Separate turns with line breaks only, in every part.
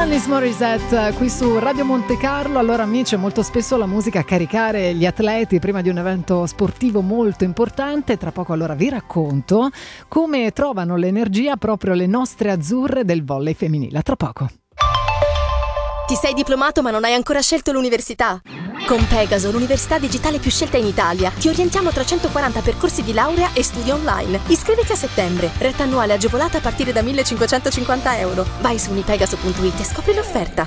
Alanis Morissette qui su Radio Monte Carlo. Allora amici, molto spesso la musica a caricare gli atleti prima di un evento sportivo molto importante. Tra poco allora vi racconto come trovano l'energia proprio le nostre azzurre del volley femminile. Tra poco.
Ti sei diplomato ma non hai ancora scelto l'università? Con Pegaso, l'università digitale più scelta in Italia, ti orientiamo tra 140 percorsi di laurea e studi online. Iscriviti a settembre, retta annuale agevolata a partire da €1.550. Vai su unipegaso.it e scopri l'offerta.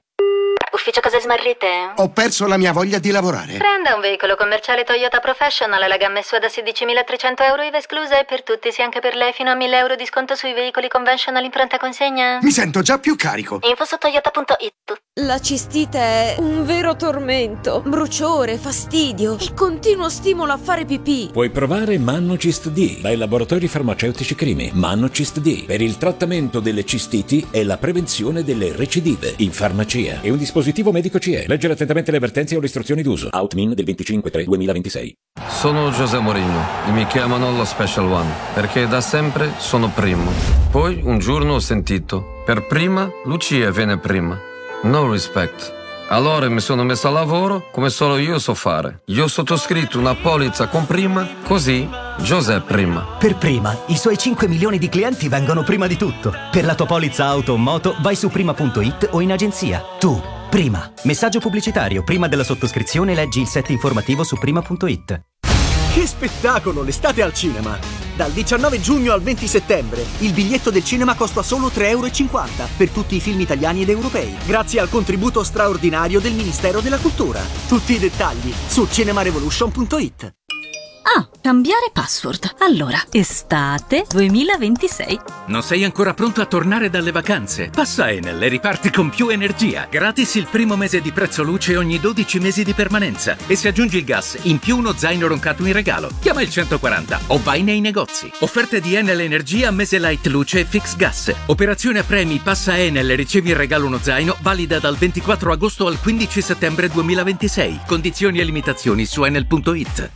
Ufficio cose smarrite?
Ho perso la mia voglia di lavorare.
Prenda un veicolo commerciale Toyota Professional, la gamma è sua da €16.300 IVA esclusa e per tutti, sì anche per lei, fino a €1.000 di sconto sui veicoli conventional in pronta consegna.
Mi sento già più carico.
Info su toyota.it.
La cistite è un vero tormento, bruciore, fastidio e continuo stimolo a fare pipì.
Puoi provare Mannocist D dai laboratori farmaceutici Crimi. Mannocist D per il trattamento delle cistiti e la prevenzione delle recidive in farmacia. È un dispositivo medico CE. Leggere attentamente le avvertenze o le istruzioni d'uso. Outmin del 25/3/2026.
Sono José Mourinho e mi chiamano lo Special One perché da sempre sono primo. Poi un giorno ho sentito: per prima Lucia viene prima. No respect. Allora mi sono messo a lavoro come solo io so fare. Io ho sottoscritto una polizza con prima, così José prima.
Per prima, i suoi 5 milioni di clienti vengono prima di tutto. Per la tua polizza auto o moto vai su prima.it o in agenzia. Tu, prima. Messaggio pubblicitario. Prima della sottoscrizione leggi il set informativo su prima.it.
Che spettacolo, l'estate al cinema! Dal 19 giugno al 20 settembre il biglietto del cinema costa solo €3,50 per tutti i film italiani ed europei, grazie al contributo straordinario del Ministero della Cultura. Tutti i dettagli su cinemarevolution.it.
Ah, cambiare password. Allora, estate 2026.
Non sei ancora pronto a tornare dalle vacanze? Passa Enel e riparti con più energia. Gratis il primo mese di prezzo luce ogni 12 mesi di permanenza. E se aggiungi il gas, in più uno zaino roncato in regalo. Chiama il 140 o vai nei negozi. Offerte di Enel Energia, mese light luce e fix gas. Operazione a premi, passa Enel e ricevi in regalo uno zaino, valida dal 24 agosto al 15 settembre 2026. Condizioni e limitazioni su enel.it.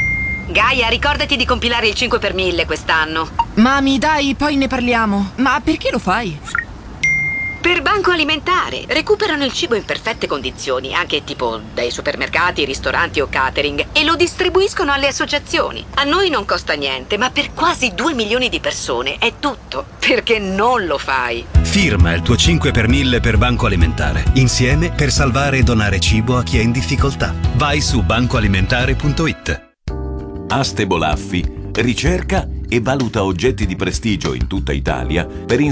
Gaia, ricordati di compilare il 5 per 1000 quest'anno.
Mami, dai, poi ne parliamo. Ma perché lo fai?
Per Banco Alimentare. Recuperano il cibo in perfette condizioni, anche tipo dai supermercati, ristoranti o catering, e lo distribuiscono alle associazioni. A noi non costa niente, ma per quasi 2 milioni di persone è tutto. Perché non lo fai?
Firma il tuo 5 per 1000 per Banco Alimentare. Insieme per salvare e donare cibo a chi è in difficoltà. Vai su bancoalimentare.it.
Aste Bolaffi ricerca e valuta oggetti di prestigio in tutta Italia per